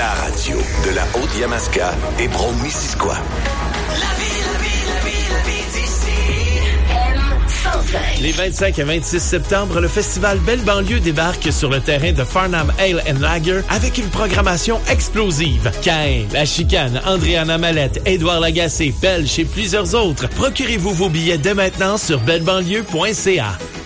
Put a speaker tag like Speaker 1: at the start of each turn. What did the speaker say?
Speaker 1: la radio de la Haute-Yamaska et Brome-Missisquoi.
Speaker 2: Les 25 et 26 septembre, le festival Belle Banlieue débarque sur le terrain de Farnham Ale & Lager avec une programmation explosive. Caïn, La Chicane, Andréana Mallette, Édouard Lagacé, Belge et plusieurs autres. Procurez-vous vos billets dès maintenant sur bellebanlieue.ca.